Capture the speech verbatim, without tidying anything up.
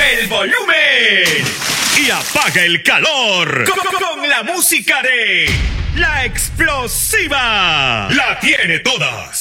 el volumen y apaga el calor con, con la música de La Explosiva. La tiene todas.